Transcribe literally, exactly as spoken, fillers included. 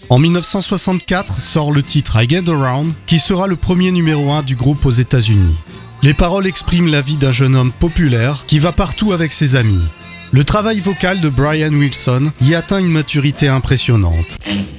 En dix-neuf cent soixante-quatre sort le titre I Get Around, qui sera le premier numéro un du groupe aux États-Unis. Les paroles expriment la vie d'un jeune homme populaire qui va partout avec ses amis. Le travail vocal de Brian Wilson y atteint une maturité impressionnante.